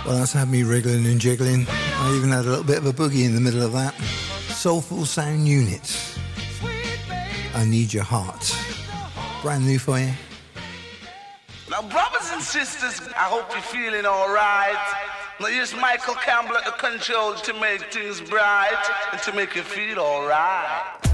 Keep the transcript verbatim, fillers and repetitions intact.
Well, that's had me wriggling and jiggling. I even had a little bit of a boogie in the middle of that. Soulful Sound Unit. I Need Your Heart. Brand new for you. Now, brothers and sisters, I hope you're feeling all right. Now, here's Michael Campbell at the control to make things bright and to make you feel all right.